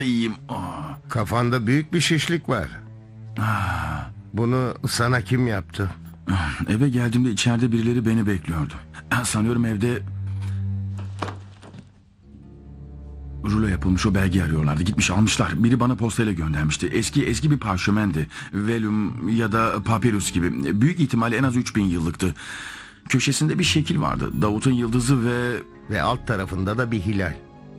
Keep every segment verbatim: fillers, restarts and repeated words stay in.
İyiyim. Aa. Kafanda büyük bir şişlik var. Bunu sana kim yaptı? Eve geldiğimde içeride birileri beni bekliyordu. Sanıyorum evde rulo yapılmış o belgeyi arıyorlardı. Gitmiş almışlar. Biri bana postayla göndermişti. Eski eski bir parşömendi. Velum ya da papyrus gibi. Büyük ihtimalle en az üç bin yıllıktı. Köşesinde bir şekil vardı. Davut'un yıldızı ve... Ve alt tarafında da bir hilal.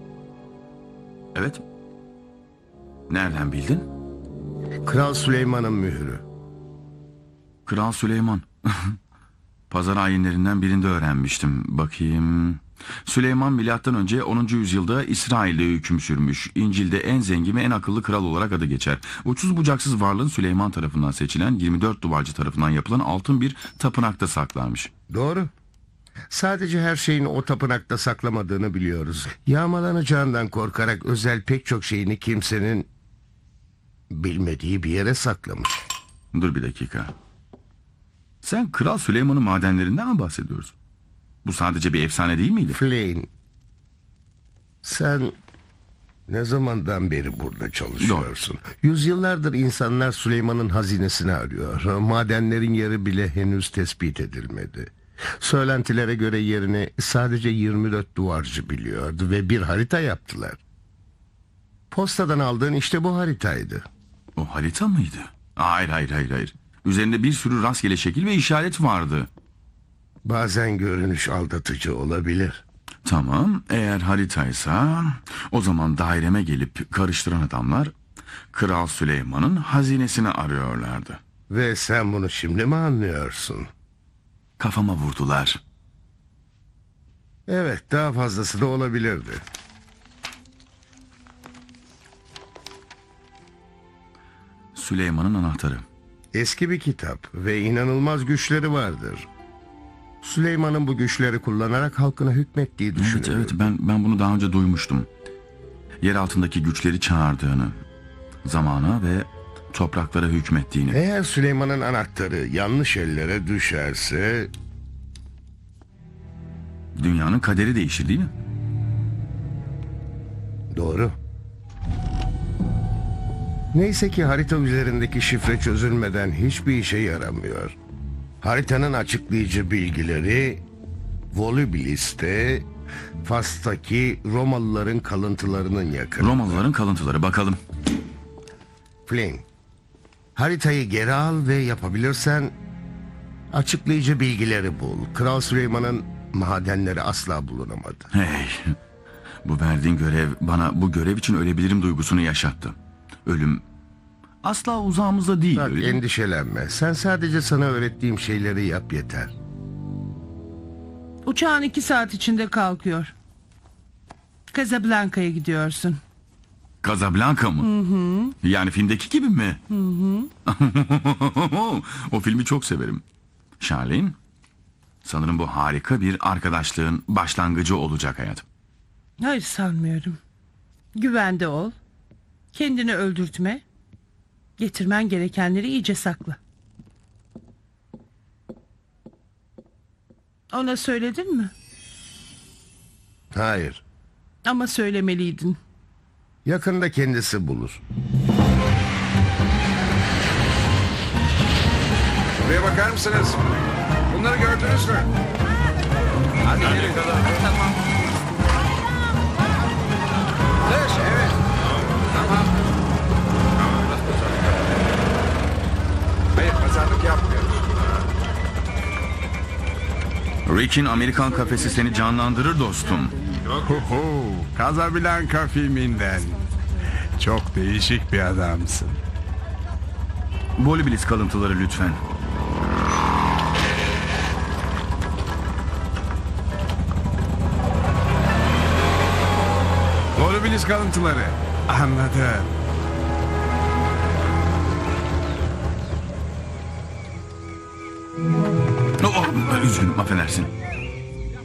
Evet. Nereden bildin? Kral Süleyman'ın mührü. Kral Süleyman. Pazar ayinlerinden birinde öğrenmiştim. Bakayım. Süleyman milattan önce onuncu yüzyılda İsrail'de hüküm sürmüş. İncil'de en zengin ve en akıllı kral olarak adı geçer. Uçsuz bucaksız varlığın Süleyman tarafından seçilen yirmi dört duvarcı tarafından yapılan altın bir tapınakta saklanmış. Doğru. Sadece her şeyin o tapınakta saklamadığını biliyoruz. Yağmalanacağından korkarak özel pek çok şeyini kimsenin bilmediği bir yere saklamış. Dur bir dakika. Sen Kral Süleyman'ın madenlerinden mi bahsediyorsun? Bu sadece bir efsane değil miydi? Flynn, sen ne zamandan beri burada çalışıyorsun? Yüzyıllardır insanlar Süleyman'ın hazinesini arıyor. Madenlerin yeri bile henüz tespit edilmedi. Söylentilere göre yerini sadece yirmi dört duvarcı biliyordu ve bir harita yaptılar. Postadan aldığın işte bu haritaydı. O harita mıydı? Hayır hayır hayır hayır. Üzerinde bir sürü rastgele şekil ve işaret vardı. Bazen görünüş aldatıcı olabilir. Tamam, eğer haritaysa o zaman daireme gelip karıştıran adamlar Kral Süleyman'ın hazinesini arıyorlardı. Ve sen bunu şimdi mi anlıyorsun? Kafama vurdular. Evet, daha fazlası da olabilirdi. Süleyman'ın anahtarı. Eski bir kitap ve inanılmaz güçleri vardır. Süleyman'ın bu güçleri kullanarak halkına hükmettiği Evet düşünülür. evet ben ben bunu daha önce duymuştum. Yer altındaki güçleri çağırdığını, zamana ve topraklara hükmettiğini. Eğer Süleyman'ın anahtarı yanlış ellere düşerse... Dünyanın kaderi değişir değil mi? Doğru. Neyse ki harita üzerindeki şifre çözülmeden hiçbir işe yaramıyor. Haritanın açıklayıcı bilgileri Volubilis'te, Fas'taki Romalıların kalıntılarının yakını. Romalıların kalıntıları bakalım. Flynn, haritayı geri al ve yapabilirsen açıklayıcı bilgileri bul. Kral Süleyman'ın madenleri asla bulunamadı. Hey, bu verdiğin görev bana bu görev için ölebilirim duygusunu yaşattı. Ölüm asla uzağımızda değil. Bak, öyle değil mi? endişelenme. Sen sadece sana öğrettiğim şeyleri yap yeter. Uçağın iki saat içinde kalkıyor. Casablanca'ya gidiyorsun. Casablanca mı? Hı hı. Yani filmdeki gibi mi? Hı hı. O filmi çok severim. Charlene, sanırım bu harika bir arkadaşlığın başlangıcı olacak hayatım. Hayır, sanmıyorum. Güvende ol. Kendini öldürtme. Getirmen gerekenleri iyice sakla. Ona söyledin mi? Hayır. Ama söylemeliydin. Yakında kendisi bulur. Buraya bakar mısınız? Bunları gördünüz mü? Hadi yürü. Tamam. Dış, evet. Tamam. Hayır, pazarlık yapmıyoruz. Rick'in Amerikan kafesi seni canlandırır dostum. Huhu, Casablanca filminden. Çok değişik bir adamsın. Volubilis kalıntıları lütfen. Volubilis kalıntıları. Anladım. Oh, oh, üzgünüm, affedersin.